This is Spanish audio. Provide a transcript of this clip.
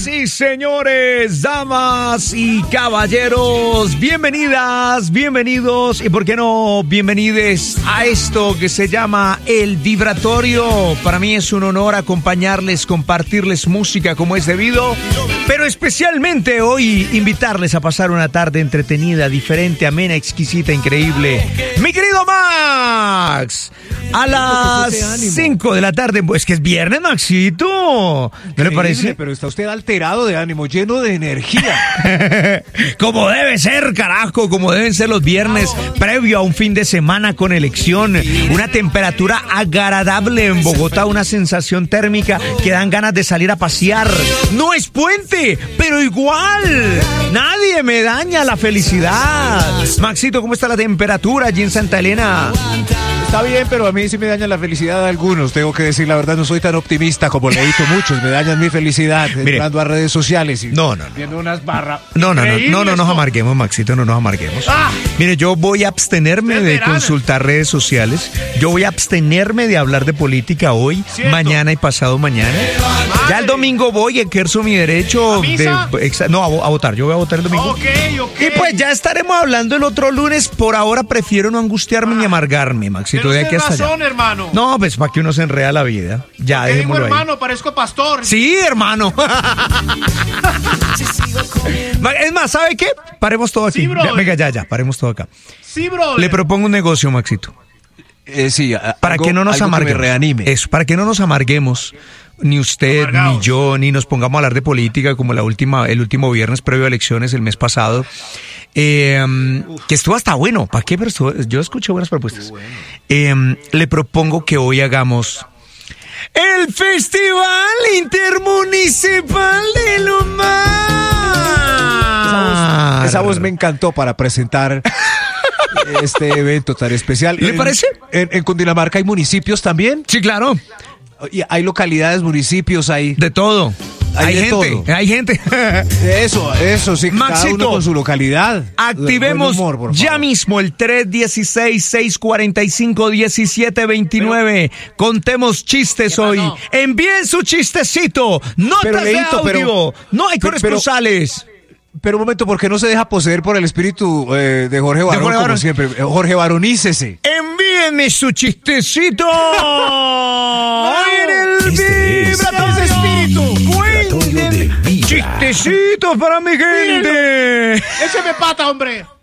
y señores, damas y caballeros, bienvenidas, bienvenidos y por qué no bienvenides a esto que se llama El Vibratorio. Para mí es un honor acompañarles, compartirles música como es debido, pero especialmente hoy invitarles a pasar una tarde entretenida, diferente, amena, exquisita, increíble. Mi querido Max, a las 5 de la tarde, pues que es viernes, Maxito, ¿no le parece? Pero está usted alterado de ánimo, lleno de energía. Como debe ser, carajo, como deben ser los viernes previo a un fin de semana con elección. Una temperatura agradable en Bogotá, una sensación térmica que dan ganas de salir a pasear. No es puente, pero igual, nadie me daña la felicidad. Maxito, ¿cómo está la temperatura allí en Santa Elena? Está bien, pero a mí sí me dañan la felicidad de algunos. Tengo que decir la verdad, no soy tan optimista como le he dicho muchos. Me dañan mi felicidad entrando a redes sociales y viendo unas barras. No nos amarguemos, Maxito, no nos amarguemos. Mire, yo voy a abstenerme de consultar redes sociales. Yo voy a abstenerme de hablar de política hoy, mañana y pasado mañana. Ya el domingo voy, ejerzo mi derecho a votar. Yo voy a votar el domingo. Okay. Y pues ya estaremos hablando el otro lunes. Por ahora prefiero no angustiarme ni amargarme, Maxito. De aquí hasta allá. Hermano. No, pues para que uno se enreda la vida. Ya, dejémoslo ahí. Hermano, parezco pastor. Sí, hermano. Es más, ¿sabe qué? Paremos todo aquí. Sí, bro. Venga, ya, paremos todo acá. Sí, bro. Le propongo un negocio, Maxito. Para que no nos amarguemos. Eso, para que no nos amarguemos. Ni usted, ni yo, ni nos pongamos a hablar de política como el último viernes previo a elecciones el mes pasado. Que estuvo hasta bueno. ¿Para qué? Pero yo escuché buenas propuestas. Le propongo que hoy hagamos el Festival Intermunicipal del Humar. Esa voz me encantó para presentar este evento tan especial. ¿Le parece? En Cundinamarca hay municipios también. Sí, claro. Y hay localidades, municipios, hay de todo. Hay gente. Eso, sí. Maxito, cada uno con su localidad. Activemos ya mismo el 316-645-1729. Contemos chistes hoy. Envíen su chistecito. Notas de audio. No hay corresponsales. Pero un momento, ¿por qué no se deja poseer por el espíritu de Jorge Barón, como siempre? Jorge Baronícese. Envíenme su chistecito. En el espíritu. Chistecitos para mi gente. Écheme pata, hombre.